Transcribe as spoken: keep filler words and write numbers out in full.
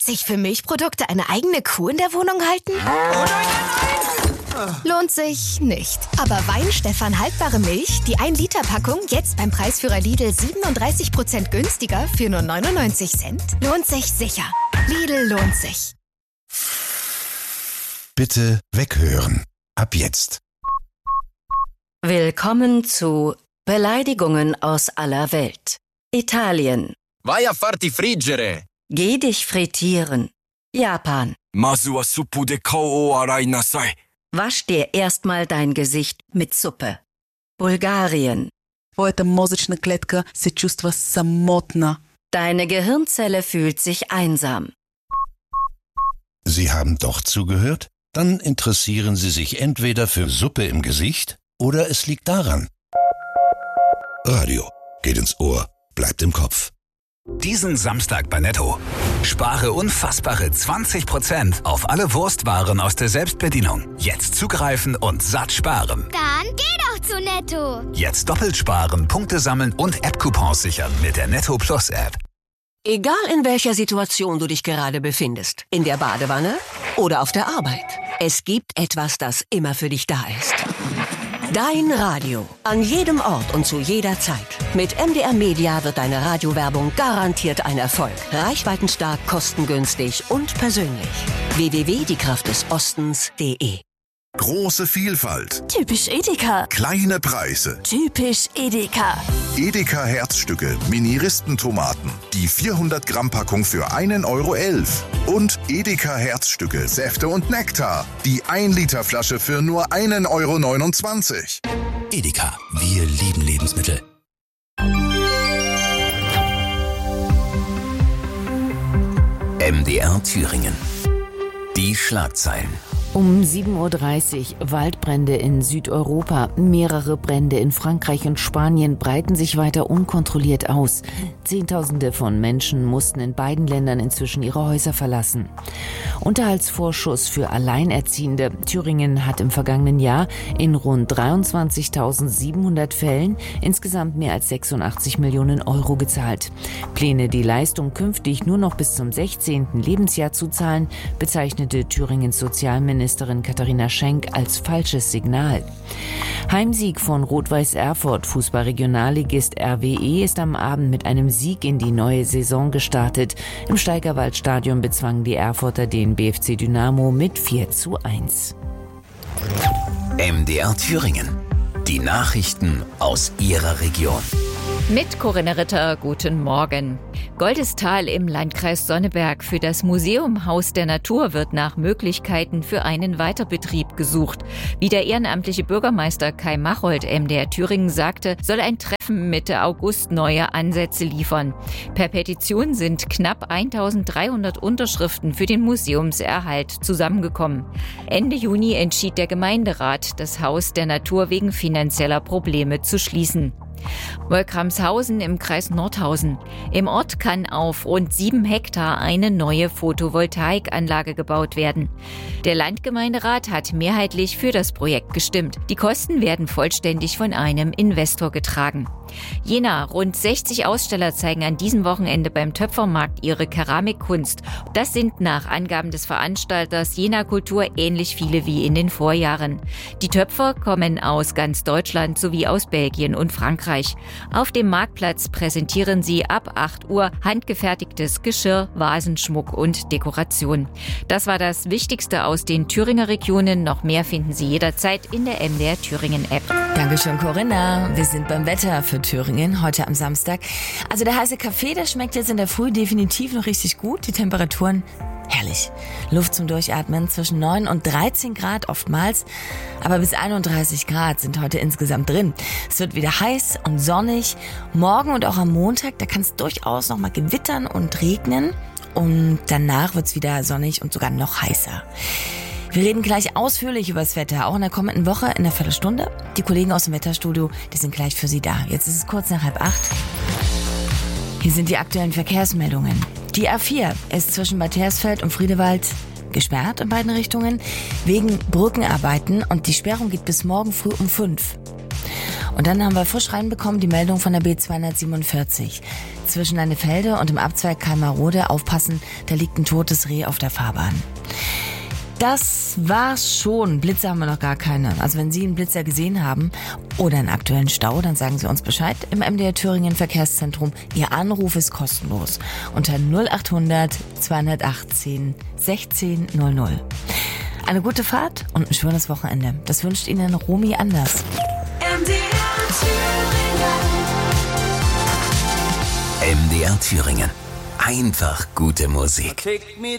sich für Milchprodukte eine eigene Kuh in der Wohnung halten? Lohnt sich nicht. Aber Weihenstephan haltbare Milch, die ein Liter Packung, jetzt beim Preisführer Lidl siebenunddreißig Prozent günstiger für nur neunundneunzig Cent, lohnt sich sicher. Lidl lohnt sich. Bitte weghören. Ab jetzt. Willkommen zu Beleidigungen aus aller Welt. Italien. Vai a farti friggere. Geh dich frittieren. Japan. Mazu wa suppu de kao o arai nasai. Wasch dir erstmal dein Gesicht mit Suppe. Bulgarien. Твоята мозъчна клетка се чувства самотна. Deine Gehirnzelle fühlt sich einsam. Sie haben doch zugehört? Dann interessieren Sie sich entweder für Suppe im Gesicht oder es liegt daran. Radio geht ins Ohr, bleibt im Kopf. Diesen Samstag bei Netto. Spare unfassbare zwanzig Prozent auf alle Wurstwaren aus der Selbstbedienung. Jetzt zugreifen und satt sparen. Dann geh doch zu Netto. Jetzt doppelt sparen, Punkte sammeln und App-Coupons sichern mit der Netto Plus App. Egal in welcher Situation du dich gerade befindest, in der Badewanne oder auf der Arbeit, es gibt etwas, das immer für dich da ist. Dein Radio. An jedem Ort und zu jeder Zeit. Mit M D R Media wird deine Radiowerbung garantiert ein Erfolg. Reichweitenstark, kostengünstig und persönlich. w w w punkt die kraft des ostens punkt de. Große Vielfalt. Typisch Edeka. Kleine Preise. Typisch Edeka. Edeka Herzstücke, Mini-Ristentomaten. Die vierhundert Gramm Packung für einen Euro elf. Und Edeka Herzstücke, Säfte und Nektar. Die ein Liter Flasche für nur einen Euro neunundzwanzig. Edeka, wir lieben Lebensmittel. M D R Thüringen. Die Schlagzeilen. Um sieben Uhr dreißig Waldbrände in Südeuropa, mehrere Brände in Frankreich und Spanien breiten sich weiter unkontrolliert aus. Zehntausende von Menschen mussten in beiden Ländern inzwischen ihre Häuser verlassen. Unterhaltsvorschuss für Alleinerziehende. Thüringen hat im vergangenen Jahr in rund dreiundzwanzigtausendsiebenhundert Fällen insgesamt mehr als sechsundachtzig Millionen Euro gezahlt. Pläne, die Leistung künftig nur noch bis zum sechzehnten Lebensjahr zu zahlen, bezeichnete Thüringens Sozialministerin Ministerin Katharina Schenk als falsches Signal. Heimsieg von Rot-Weiß Erfurt. Fußballregionalligist R W E ist am Abend mit einem Sieg in die neue Saison gestartet. Im Steigerwaldstadion bezwangen die Erfurter den B F C Dynamo mit vier zu eins. M D R Thüringen. Die Nachrichten aus Ihrer Region. Mit Corinna Ritter, guten Morgen. Goldestal im Landkreis Sonneberg. Für das Museum Haus der Natur wird nach Möglichkeiten für einen Weiterbetrieb gesucht. Wie der ehrenamtliche Bürgermeister Kai Machold M D R Thüringen sagte, soll ein Treffen Mitte August neue Ansätze liefern. Per Petition sind knapp eintausenddreihundert Unterschriften für den Museumserhalt zusammengekommen. Ende Juni entschied der Gemeinderat, das Haus der Natur wegen finanzieller Probleme zu schließen. Wolkramshausen im Kreis Nordhausen. Im Ort kann auf rund sieben Hektar eine neue Photovoltaikanlage gebaut werden. Der Landgemeinderat hat mehrheitlich für das Projekt gestimmt. Die Kosten werden vollständig von einem Investor getragen. Jena. Rund sechzig Aussteller zeigen an diesem Wochenende beim Töpfermarkt ihre Keramikkunst. Das sind nach Angaben des Veranstalters Jena Kultur ähnlich viele wie in den Vorjahren. Die Töpfer kommen aus ganz Deutschland sowie aus Belgien und Frankreich. Auf dem Marktplatz präsentieren sie ab acht Uhr handgefertigtes Geschirr, Vasenschmuck und Dekoration. Das war das Wichtigste aus den Thüringer Regionen. Noch mehr finden Sie jederzeit in der M D R Thüringen App. Dankeschön, Corinna. Wir sind beim Wetter für Thüringen heute am Samstag. Also der heiße Kaffee, der schmeckt jetzt in der Früh definitiv noch richtig gut. Die Temperaturen herrlich. Luft zum Durchatmen zwischen neun und dreizehn Grad oftmals. Aber bis einunddreißig Grad sind heute insgesamt drin. Es wird wieder heiß und sonnig. Morgen und auch am Montag, da kann es durchaus noch mal gewittern und regnen. Und danach wird es wieder sonnig und sogar noch heißer. Wir reden gleich ausführlich über das Wetter, auch in der kommenden Woche in einer Viertelstunde. Die Kollegen aus dem Wetterstudio, die sind gleich für Sie da. Jetzt ist es kurz nach halb acht. Hier sind die aktuellen Verkehrsmeldungen. Die A vier ist zwischen Bad Hersfeld und Friedewald gesperrt in beiden Richtungen wegen Brückenarbeiten und die Sperrung geht bis morgen früh um fünf. Und dann haben wir frisch reinbekommen die Meldung von der B zweihundertsiebenundvierzig. Zwischen Leinefelde und dem Abzweig Kalmarode, aufpassen, da liegt ein totes Reh auf der Fahrbahn. Das war's schon. Blitze haben wir noch gar keine. Also wenn Sie einen Blitzer gesehen haben oder einen aktuellen Stau, dann sagen Sie uns Bescheid im M D R Thüringen Verkehrszentrum. Ihr Anruf ist kostenlos unter null achthundert zweihundertachtzehn sechzehn null null. Eine gute Fahrt und ein schönes Wochenende. Das wünscht Ihnen Romy Anders. M D R Thüringen. M D R Thüringen. Einfach gute Musik. Take me